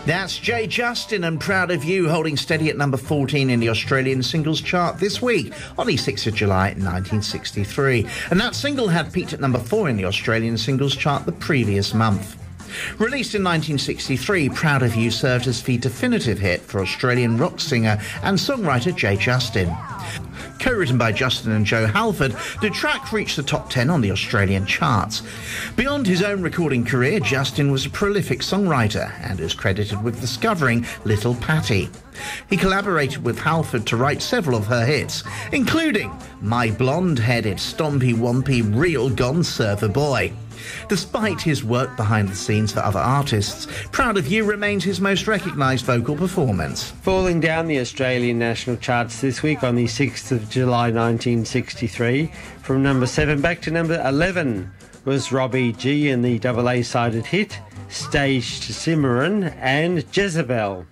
That's Jay Justin and Proud of You, holding steady at number 14 in the Australian singles chart this week on the 6th of July 1963. And that single had peaked at number 4 in the Australian singles chart the previous month. Released in 1963, Proud of You served as the definitive hit for Australian rock singer and songwriter Jay Justin. Co-written by Justin and Joe Halford, the track reached the top 10 on the Australian charts. Beyond his own recording career, Justin was a prolific songwriter and is credited with discovering Little Pattie. He collaborated with Halford to write several of her hits, including My Blonde-Headed Stompy Wompy Real Gone Surfer Boy. Despite his work behind the scenes for other artists, Proud of You remains his most recognised vocal performance. Falling down the Australian national charts this week on the 6th of July 1963, from number 7 back to number 11 was Robbie G and the double A-sided hit Stage to Cimarron and Jezebel.